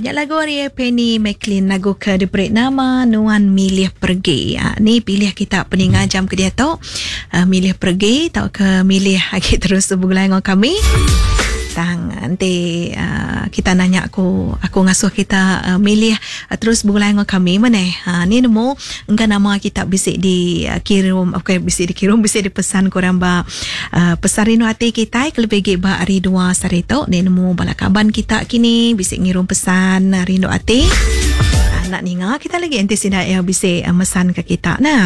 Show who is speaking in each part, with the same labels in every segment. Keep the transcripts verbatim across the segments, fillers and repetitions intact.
Speaker 1: Banyak lagu hari Penny McLean, lagu ke diberi nama Nuan Milih Pergi. Ha, ni pilih kita peningat jam ke dia tu. Uh, milih pergi tau ke milih lagi terus bergulai dengan kami. Tang nanti uh, kita nanya aku aku ngasuh kita uh, milih uh, terus bergulai dengan kami mana ha, ni nemu engkau nama kita bisik di uh, kirim okay, bisik dikirim bisik dipesan korang ba uh, pesan rindu hati kita kelebih ba hari dua sari tu ni nemu balakaban kita kini bisik ngirim pesan uh, rindu hati uh, nak ninga kita lagi nanti sida ya bisik uh, mesan ke kita nah.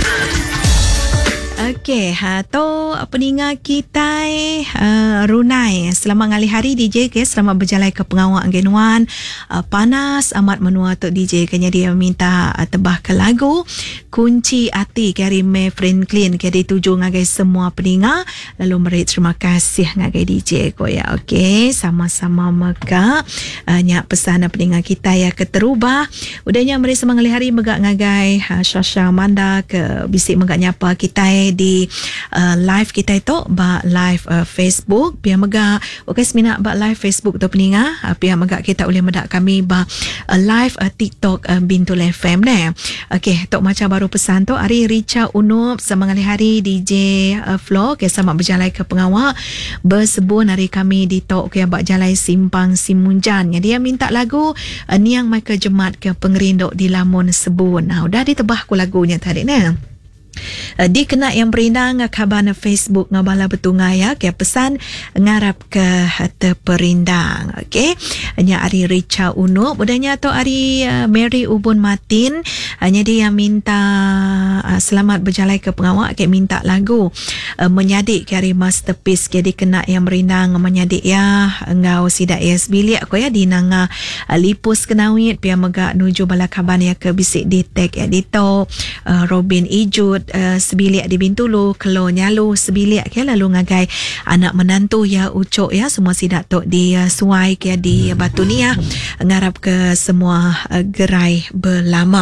Speaker 1: Okey, ha to peningat kita uh, Runai. Selamat ngali hari D J ke, selamat berjalan ke pengawak genuan. Uh, panas amat menua tu D J kenya dia minta uh, tebah ke lagu Kunci Hati dari May Franklin ke dituju ngagai semua peningat. Lalu meri terima kasih ngagai D J ko ya. Okey, sama-sama maka uh, nyak pesan peningat kita ya keterubah. Udahnya meri semangali hari megak ngagai uh, Syasha Manda ke bisik megak nyapa kita di uh, live kita itu ba live uh, Facebook biar mega okey semina ba live Facebook tu peninga uh, biar mega kita boleh medak kami ba uh, live uh, TikTok uh, Bintul F M ne. Okey tok macam baru pesan tu hari Richa Unup semangali hari D J uh, Flo ke sama berjalan ke pengawak bersebun hari kami di tok ke ba jalan Simpang Simunjan. Dia minta lagu uh, Niang Mai ke Jemat ke pengerinduk di Lamun Sebun. Nah udah ditebah ku lagunya tadi ne. Uh, di kena yang berindang kabar Facebook ngabala betungai ya ke pesan ngarap ke terperindang. Okey hanya hari Richa Uno budanya atau hari uh, Mary Ubun Martin hanya dia yang minta uh, selamat berjalan ke pengawak ke minta lagu uh, menyadik ke hari masterpiece ke di kena yang berindang menyadik ya ngau sida es bilik ko ya di nanga uh, lipus kenawit pia mega nuju bala kaban ya ke bisik di tag edito uh, Robin Ijud Uh, sebilik di Bintulu Kelo Nyalu sebilik ke lalu ngagai anak menantu ya ucok ya semua sidak tok di uh, Suai ke di Batu Nia ngarap ke semua uh, gerai berlama.